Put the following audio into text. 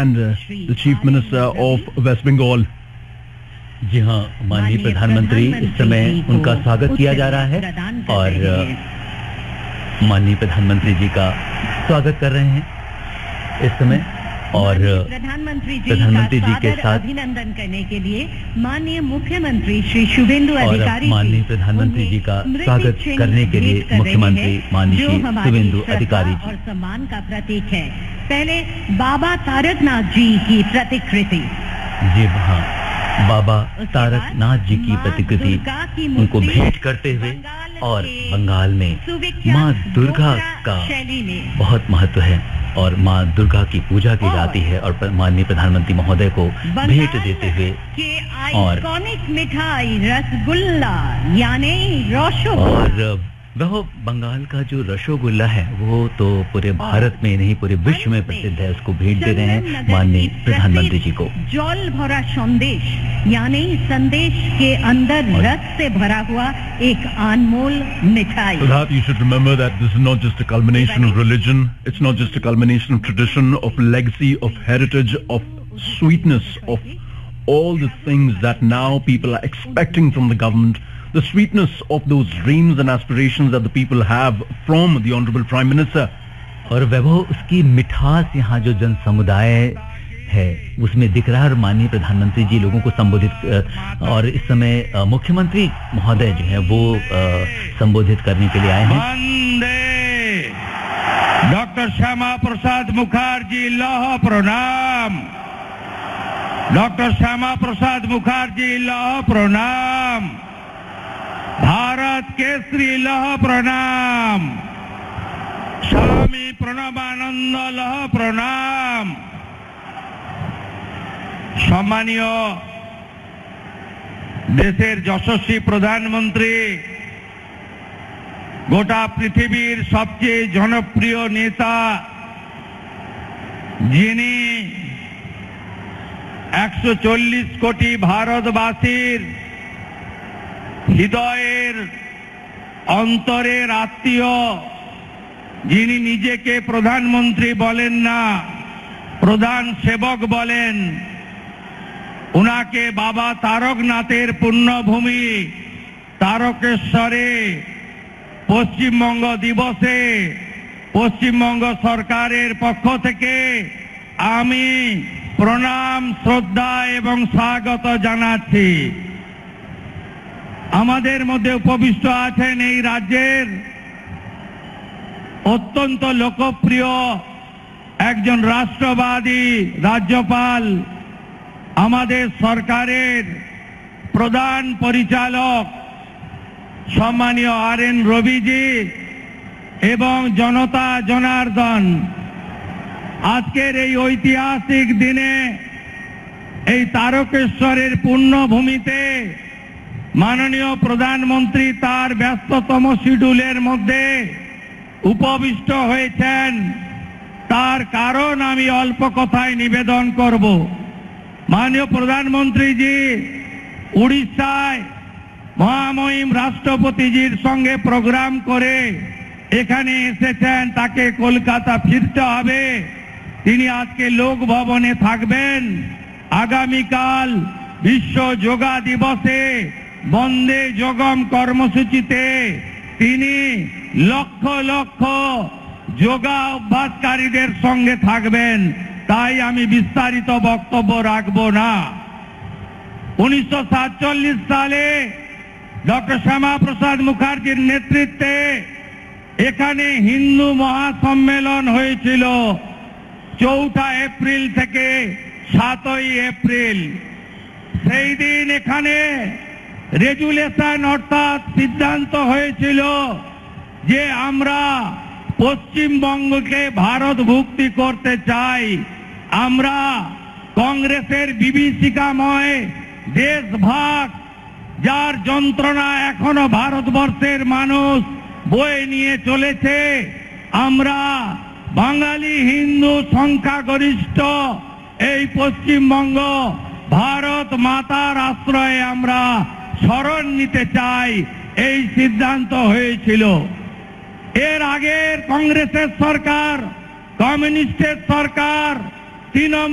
and the Chief Minister of West Bengal. जी हाँ, माननीय प्रधानमंत्री इस समय उनका स्वागत किया जा रहा है और माननीय प्रधानमंत्री जी का स्वागत कर रहे हैं इस समय और प्रधानमंत्री जी के साथ अभिनंदन करने के लिए माननीय मुख्यमंत्री श्री शुभेंदु अधिकारी माननीय प्रधानमंत्री जी का स्वागत करने के लिए मुख्यमंत्री माननीय श्री शुभेंदु अधिकारी जी और सम्मान का प्रतीक है। पहले बाबा तारकनाथ जी की प्रतिकृति, जी हाँ, बाबा तारकनाथ जी की प्रतिकृति उनको भेंट करते हुए और बंगाल में माँ दुर्गा का बहुत महत्व है और माँ दुर्गा की पूजा की जाती है और माननीय प्रधानमंत्री महोदय को भेंट देते हुए और मिठाई रसगुल्ला यानी रसगुल्ला और वह बंगाल का जो रसगुल्ला है वो तो पूरे भारत में नहीं पूरे विश्व में प्रसिद्ध है, उसको भेंट दे रहे हैं माननीय प्रधानमंत्री जी को। जल भरा संदेश यानी संदेश के अंदर रस से भरा हुआ एक अनमोल मिठाई। So that you should remember that this is not just a culmination of religion, it's not just a culmination of tradition, of legacy, of heritage, of sweetness, of all the things that now people are expecting from the government. The sweetness of those dreams and aspirations that the people have from the Honorable Prime Minister. और वैभव उसकी मिठास यहाँ जो जन समुदाय है उसमें दिख रहा है और माननीय प्रधानमंत्री जी लोगों को संबोधित और इस समय मुख्यमंत्री महोदय जो है वो संबोधित करने के लिए आए हैं। डॉक्टर श्यामा प्रसाद मुखर्जी लौह प्रणाम, डॉक्टर श्यामा प्रसाद मुखर्जी लौह प्रणाम, भारत केसरी लौह प्रणाम, स्वामी प्रणबानंद लौह प्रणाम। सम्मानीय देशेर यशस्वी प्रधानमंत्री, गोटा पृथिवीर सबचेये जनप्रिय नेता जिनी 140 कोटी भारतवासीर हृदयेर अंतरेर आत्मीय, जिनी निजेके प्रधानमंत्री बोलेन ना प्रधान सेवक बोलेन, उनाके बाबा तारकनाथेर पुण्यभूमि तारकेश्वरे पश्चिमबंग दिवसे पश्चिमबंग सरकारेर पक्ष थेके आमी प्रणाम श्रद्धा एवं स्वागत जानाচ্ছি। আমাদের মধ্যে উপবিষ্ট আছেন এই রাজ্যের অত্যন্ত লোকপ্রিয় একজন রাষ্ট্রবাদী রাজ্যপাল, আমাদের সরকারের প্রধান পরিচালক সম্মানীয় RN রবিজি এবং জনতা জনার্দন। আজকের এই ঐতিহাসিক দিনে এই তারকেশ্বরের পুণ্যভূমিতে माननीय प्रधानमंत्री तार व्यस्ततम शिड्यूलेर मध्य उपविष्ट हয়েছেন, तार कारण आमी अल्प कथाय निवेदन करब। माननीय प्रधानमंत्री जी उड़ीसाय महामहिम राष्ट्रपतिजीर संगे प्रोग्राम करे एखाने एसेছেন, ताके कलकाता फिरते हबे। तिनी आजके लोक भवने थाकबेन। आगामीकाल विश्व योगा दिवसे बंदे जोगम कर्मसूचीते तिनी लक्ष लक्ष योगा अभ्यासकारीदेर संगे थाकबेन। ताई आमी विस्तारित बक्तव्य राखबो ना। 1947 साले डॉक्टर श्यामा प्रसाद मुखर्जीर नेतृत्वे एखाने हिंदू महासम्मेलन हयेछिलो 4 एप्रिल थेके 7 एप्रिल। सेई दिन एखाने रेजुलेशन अर्थात सिद्धांत हয়েছিল যে আমরা পশ্চিমবঙ্গকে ভারত ভুক্তি করতে চাই। আমরা কংগ্রেসের বিভীষিকাময় দেশভাগ যার যন্ত্রণা এখনো ভারতবর্ষের মানুষ বয়ে নিয়ে চলেছে, আমরা বাঙালি হিন্দু সংখ্যাগরিষ্ঠ এই পশ্চিমবঙ্গ ভারত মাতার আশ্রয়ে আমরা শরণ নিতে চাই, এই সিদ্ধান্ত হয়েছিল। এর আগের কংগ্রেসের সরকার, কমিউনিস্টের সরকার, তৃণমূল